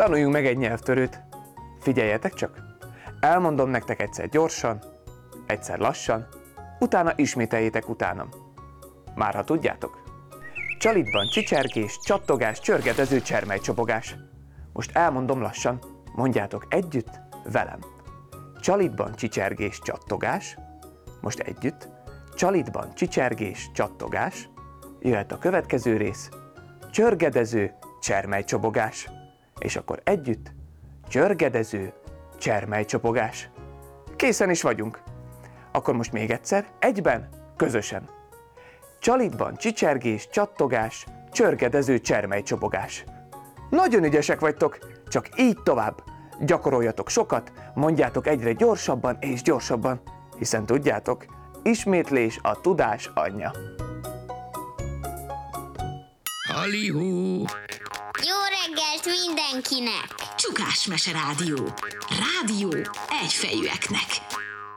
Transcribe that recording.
Tanuljunk meg egy nyelvtörőt. Figyeljetek csak! Elmondom nektek egyszer gyorsan, egyszer lassan, utána ismételjétek utánam. Már ha tudjátok. Csalitban csicsergés, csattogás, csörgetező csermelycsobogás. Most elmondom lassan, mondjátok együtt velem. Csalitban csicsergés, csattogás. Most együtt. Csalitban csicsergés, csattogás. Jöhet a következő rész. Csörgedező csermelycsobogás. És akkor együtt. Csörgedező csermelycsobogás. Készen is vagyunk. Akkor most még egyszer, egyben, közösen. Csalitban csicsergés, csattogás, csörgedező csermelycsobogás. Nagyon ügyesek vagytok, csak így tovább. Gyakoroljatok sokat, mondjátok egyre gyorsabban és gyorsabban, hiszen tudjátok, ismétlés a tudás anyja. Halihó! Jó reggelt mindenkinek! Csukás Mese Rádió. Rádió egyfejűeknek.